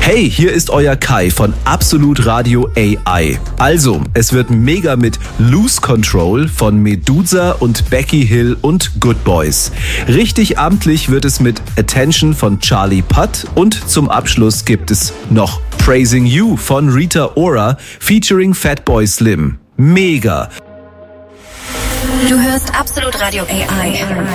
Hey, hier ist euer Kai von Absolut Radio AI. Also, es wird mega mit Lose Control von Medusa und Becky Hill und Good Boys. Richtig amtlich wird es mit Attention von Charlie Puth und zum Abschluss gibt es noch Praising You von Rita Ora featuring Fatboy Slim. Mega! Du hörst Absolut Radio AI.